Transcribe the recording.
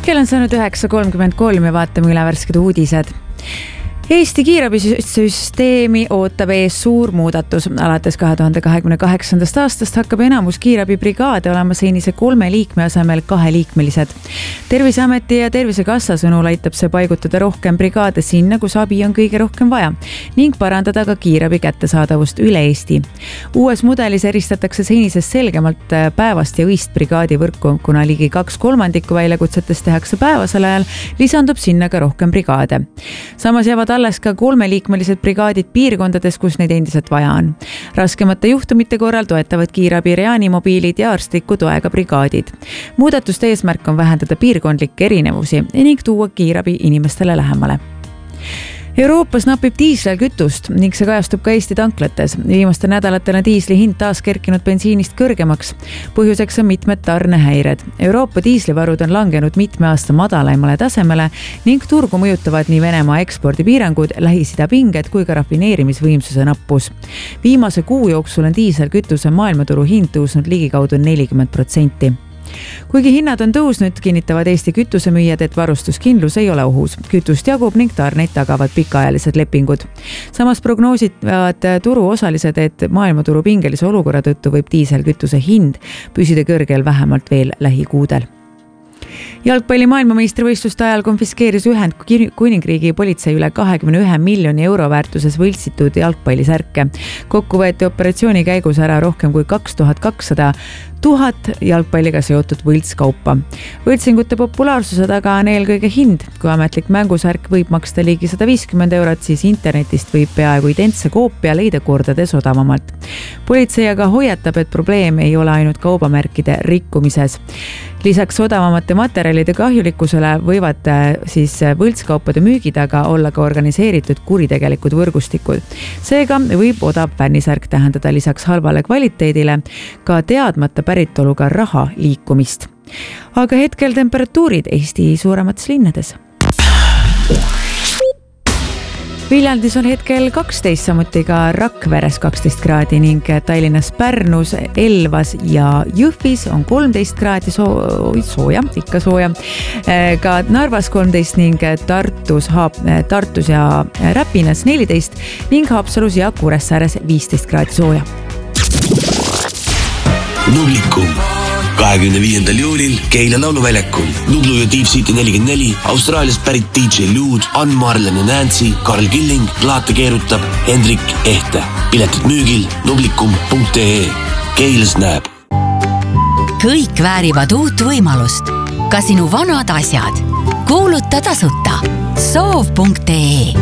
Kell on saanud 9.33 ja vaatame üle värsked uudised. Eesti kiirabisüsteemi ootab ees suur muudatus. Alates 2028. aastast hakkab enamus kiirabibrigaade olema senise 3 liikme asemel 2-liikmelised. Terviseameti ja Tervisekassa sõnul aitab see paigutada rohkem brigaade sinna, kus abi on kõige rohkem vaja ning parandada ka kiirabi kättesaadavust üle Eesti. Uues mudelis eristatakse senisest selgemalt päevast ja õist brigaadi võrku, kuna ligi 2/3 väljakutsetest tehakse päevasel ajal, lisandub sinna ka rohkem brigaade. Samas jäävad alles ka 3-liikmelised brigaadid piirkondades, kus neid endiselt vaja on. Raskemate juhtumite korral toetavad kiirabi reanimobiilid ja arstliku toega brigaadid. Muudatuste eesmärk on vähendada piirkondlikke erinevusi ning tuua kiirabi inimestele lähemale. Euroopas napib diiselkütust ning see kajastub ka Eesti tanklates. Viimaste nädalatel on diisli hind taas kerkinud bensiinist kõrgemaks. Põhjuseks on mitmed tarnehäired. Euroopa diislivarud on langenud mitme aasta madalaimale tasemele ning turgu mõjutavad nii Venemaa ekspordipiirangud, Lähis-Ida pinged kui ka rafineerimisvõimsuse nappus. Viimase kuu jooksul on diiselkütuse maailmaturu hind tõusnud ligikaudu 40%. Kuigi hinnad on tõusnud, kinnitavad Eesti kütusemüüjad, et varustuskindlus ei ole ohus. Kütust jagub ning tarneid tagavad pikaajalised lepingud. Samas prognoosivad turuosalised, et maailmaturu pingelise olukorra tõttu võib diiselkütuse hind püsida kõrgel vähemalt veel lähikuudel. Jalgpalli maailmameistrivõistluste ajal konfiskeeris Ühendkuningriigi politsei üle 21 miljoni euro väärtuses võltsitud jalgpallisärke. Kokku võeti operatsiooni käigus ära rohkem kui 2200 000 jalgpalliga seotud võltskaupa. Võltsingute populaarsuse taga on eelkõige hind. Kui ametlik mängusärk võib maksta ligi 150 eurot, siis internetist võib peaaegu identse koopia leida kordades odavamalt. Politsei aga hoiatab, et probleem ei ole ainult kaubamärkide rikkumises. Lisaks odavamate materjalide kahjulikkusele võivad siis võltskaupade müügi taga olla ka organiseeritud kuritegelikud võrgustikud. Seega võib odav värnisärk tähendada lisaks halvale kvaliteedile ka teadmata päritoluga raha liikumist. Aga hetkel temperatuurid Eesti suuremates linnades. Viljandis on hetkel 12, samuti ka Rakveres 12 kraadi ning Tallinnas, Pärnus, Elvas ja Jõhvis on 13 kraadi sooja, ikka sooja. Ka Narvas 13 ning Tartus ja Räpinas 14 ning Haapsalus ja Kuressaares 15 kraadi sooja. Nublikum 25. juulil Keila lauluväljakul. Nublu ja Deep City 44, Austraaliast pärit DJ Luud, Ann Marlen ja Nancy, Karl Killing, plaate keerutab Hendrik Ehte. Piletid müügil nublikum.ee. Keilas näeb. Kõik väärivad uut võimalust. Ka sinu vanad asjad. Kuuluta tasuta. Soov.ee